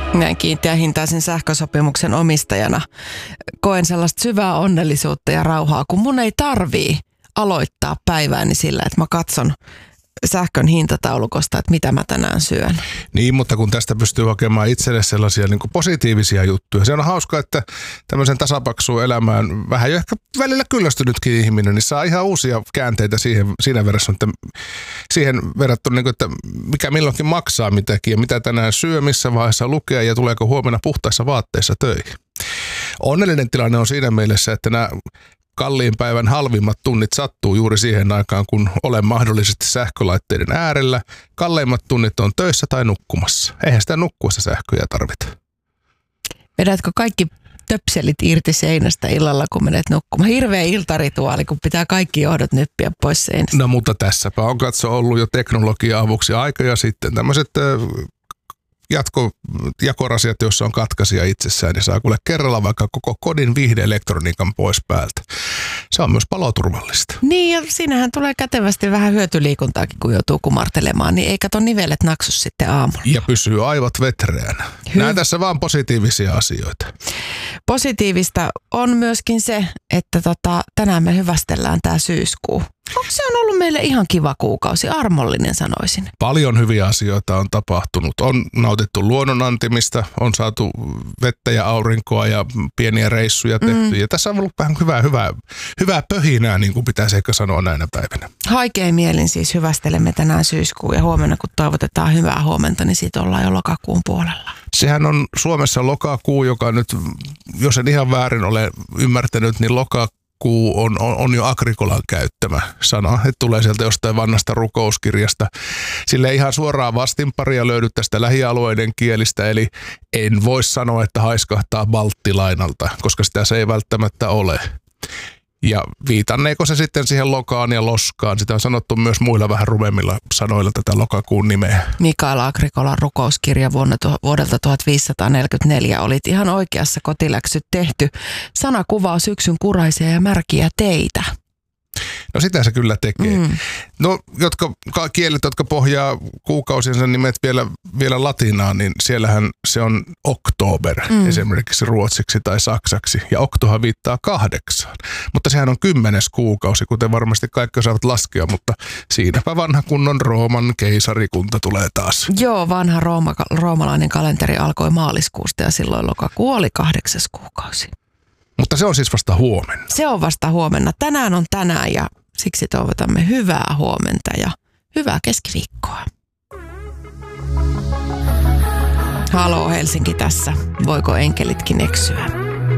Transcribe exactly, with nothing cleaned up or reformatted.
Näin kiinteähintaisen sähkösopimuksen omistajana koen sellaista syvää onnellisuutta ja rauhaa, kun mun ei tarvii aloittaa päivääni sillä, että mä katson sähkön hintataulukosta, että mitä mä tänään syön. Niin, mutta kun tästä pystyy hakemaan itselle sellaisia niin kuin positiivisia juttuja. Se on hauska, että tämmöisen tasapaksuun elämään vähän jo ehkä välillä kyllästynytkin ihminen, niin saa ihan uusia käänteitä siihen, siinä verrattuna, että siihen verrattuna, niin kuin, että mikä milloinkin maksaa mitäkin ja mitä tänään syö, missä vaiheessa lukee ja tuleeko huomenna puhtaissa vaatteissa töihin. Onnellinen tilanne on siinä mielessä, että nämä kalliin päivän halvimmat tunnit sattuu juuri siihen aikaan, kun olen mahdollisesti sähkölaitteiden äärellä. Kalleimmat tunnit on töissä tai nukkumassa. Eihän sitä nukkuessa sähköjä tarvita. Vedätkö kaikki töpselit irti seinästä illalla, kun menet nukkumaan? Hirveä iltarituaali, kun pitää kaikki johdot nyppiä pois seinästä. No mutta tässäpä on katso ollut jo teknologia-avuksi aika ja sitten tämmöiset jatko, jakorasiat, joissa on katkaisija itsessään, niin saa kuule kerralla vaikka koko kodin viihde-elektroniikan pois päältä. Se on myös paloturvallista. Niin, ja siinähän tulee kätevästi vähän hyötyliikuntaakin, kun joutuu kumartelemaan, niin ei kato nivelet naksu sitten aamulla. Ja pysyy aivot vetreänä. Näin tässä vaan positiivisia asioita. Positiivista on myöskin se, että tota, tänään me hyvästellään tämä syyskuu. Onko se on ollut meille ihan kiva kuukausi, armollinen sanoisin. Paljon hyviä asioita on tapahtunut. On nautittu luonnonantimista, on saatu vettä ja aurinkoa ja pieniä reissuja tehty. Mm. Ja tässä on ollut vähän hyvää, hyvää, hyvää pöhinää, niin kuin pitäisi ehkä sanoa näinä päivinä. Haikein mielin siis hyvästelemme tänään syyskuun ja huomenna, kun toivotetaan hyvää huomenta, niin siitä ollaan jo lokakuun puolella. Sehän on Suomessa lokakuu, joka nyt, jos en ihan väärin ole ymmärtänyt, niin lokakuu Kuu on, on, on jo Agrikolan käyttämä sana, että tulee sieltä jostain vanhasta rukouskirjasta. Sille ei ihan suoraa vastinparia löydy tästä lähialueiden kielistä, eli en voi sanoa, että haiskahtaa balttilainalta, koska sitä se ei välttämättä ole. Ja viitanneeko se sitten siihen lokaan ja loskaan? Sitä on sanottu myös muilla vähän rumemmilla sanoilla tätä lokakuun nimeä. Mikael Agrikolan rukouskirja vuonna, vuodelta tuhatviisisataaneljäkymmentäneljä. Olit ihan oikeassa, kotiläksyt tehty. Sana kuvaa syksyn kuraisia ja märkiä teitä. No sitä se kyllä tekee. Mm. No jotka, kielet, jotka pohjaa kuukausiensa nimet vielä, vielä latinaan, niin siellähän se on oktober mm. esimerkiksi ruotsiksi tai saksaksi. Ja oktohan viittaa kahdeksaan. Mutta sehän on kymmenes kuukausi, kuten varmasti kaikki osaavat laskea, mutta siinäpä vanha kunnon Rooman keisarikunta tulee taas. Joo, vanha rooma, roomalainen kalenteri alkoi maaliskuusta ja silloin lokakuu oli kahdeksas kuukausi. Mutta se on siis vasta huomenna. Se on vasta huomenna. Tänään on tänään ja siksi toivotamme hyvää huomenta ja hyvää keskiviikkoa. Haloo Helsinki tässä. Voiko enkelitkin eksyä?